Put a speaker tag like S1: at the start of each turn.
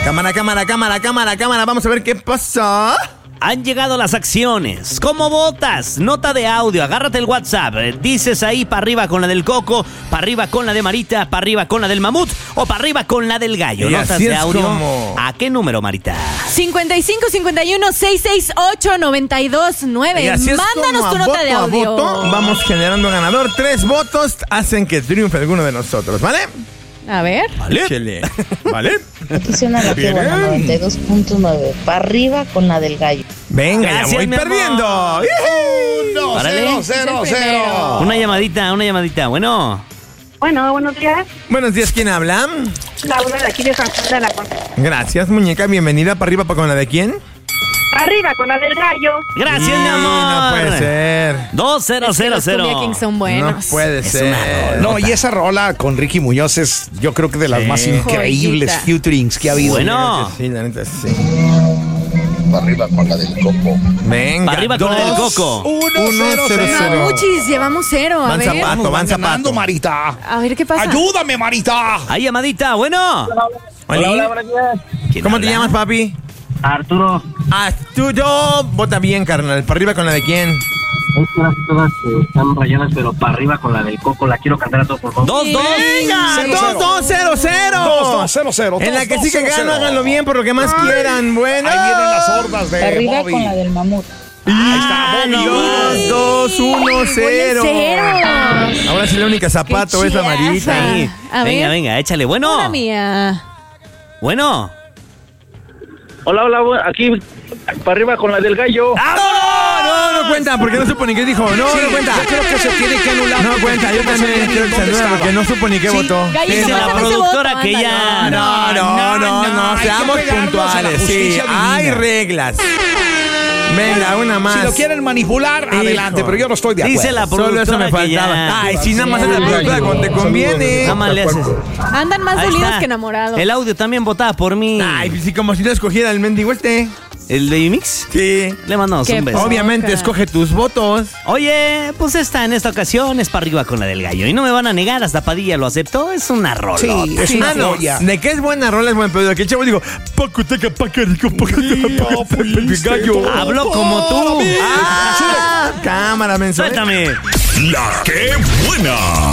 S1: Cámara. Vamos a ver qué pasó.
S2: Han llegado las acciones. ¿Cómo votas? Nota de audio, agárrate el WhatsApp. Dices ahí para arriba con la del Coco, para arriba con la de Marita, para arriba con la del Mamut o para arriba con la del Gallo.
S1: Y
S2: Notas
S1: así
S2: de
S1: es
S2: audio.
S1: como...
S2: ¿A qué número, Marita?
S3: 55 51 668 929.
S1: Y así es
S3: Mándanos
S1: como
S3: tu
S1: a
S3: nota
S1: voto
S3: de audio.
S1: voto vamos generando ganador. 3 votos hacen que triunfe alguno de nosotros, ¿vale?
S3: A ver.
S1: Échele. ¿Vale?
S4: Aquí suena la que buena 92.9. Para arriba con la del Gallo.
S1: Venga,
S2: Gracias,
S1: ya voy
S2: mi amor.
S1: perdiendo.
S2: Órale.
S4: 0-0-0.
S2: Una llamadita. Bueno.
S5: Bueno, buenos días.
S1: Buenos días, ¿quién habla?
S5: Laura de aquí de San Juan de la Concha.
S1: Gracias, muñeca. Bienvenida. ¿Para arriba con la de quién?
S5: Arriba con la del Gallo.
S2: Gracias, mi amor.
S1: No puede ser.
S2: 2000.
S3: Los Cumbia Kings son buenos.
S1: No puede
S2: Es
S1: ser.
S2: una
S6: No, y esa rola con Ricky Muñoz es, yo creo que de las más increíbles
S3: Joyita.
S6: featurings que ha habido.
S2: Bueno.
S1: Sí, la neta, sí.
S7: Para arriba con la del Coco.
S1: Venga.
S2: Para arriba con la del Coco.
S1: 1-0-0.
S3: Mamuchis, llevamos 0. A
S1: Van
S3: ver.
S1: zapato.
S6: Van ganando, Marita.
S3: A ver qué pasa.
S6: Ayúdame, Marita.
S2: Ahí, llamadita. Bueno.
S1: Hola.
S5: buenos días.
S2: ¿Quién
S1: ¿Cómo te
S2: habla?
S1: llamas, papi?
S5: Arturo.
S1: Arturo. Vota bien, carnal. ¿Para arriba con la de quién?
S5: Estas todas están rayadas, pero para arriba con la del Coco. La quiero cantar a todo por favor.
S2: 2-2.
S1: ¡Venga! 2-2-0-0.
S6: 2-2-0-0.
S1: En la que sí que gano, háganlo bien por lo que más quieran. Bueno.
S6: Ahí vienen las hordas de
S4: Para arriba
S6: Bobby.
S4: con la del Mamut.
S6: Ahí está, Bobby.
S1: 2-1-0.
S3: 0.
S1: Ahora sí la única zapato
S3: Qué
S1: es la Marita.
S3: chiaza.
S2: Sí.
S3: A ver.
S2: Venga, échale.
S3: Una
S2: Bueno.
S3: mía.
S2: Bueno.
S5: Hola, aquí para arriba con la del Gallo.
S1: No cuenta, porque no supo ni qué dijo. No cuenta.
S6: Yo creo que se tiene que anular.
S1: No cuenta, yo también creo que se anula porque no supo ni qué votó.
S3: Gallo,
S2: Dice
S3: Sí,
S2: la
S3: mándame ese
S2: productora
S3: voto,
S2: que ya...
S1: No,
S6: hay que
S1: seamos
S6: pegarnos a la
S1: puntuales, sí.
S6: justicia divina.
S1: Hay reglas. Venga, una más.
S6: Si lo quieren manipular,
S1: Hijo.
S6: adelante, pero yo no estoy de acuerdo.
S2: Dice la
S1: Solo eso me
S2: productora que
S1: faltaba.
S2: ya...
S1: Ay, si nada más es la productora cuando te conviene.
S2: Nada más le haces.
S3: Andan más
S2: Ahí
S3: dolidos
S2: está.
S3: que enamorados.
S2: El audio también votaba por mí.
S1: Ay, pues sí, como si no escogiera el mendigo este.
S2: ¿El de Mix?
S1: Sí.
S2: Le mandamos
S3: Qué
S2: un beso.
S1: Obviamente,
S3: Boca.
S1: escoge tus votos.
S2: Oye, pues en esta ocasión es para arriba con la del Gallo. Y no me van a negar, hasta Padilla lo aceptó. Es una rola.
S6: Sí, es una
S1: Mano,
S6: joya.
S1: de que es buena rola es buen pedo. Que el chavo dijo, pacoteca, paquerico, gallo.
S2: Habló como tú.
S1: Cámara, mensaje.
S2: Suéltame.
S8: La que buena.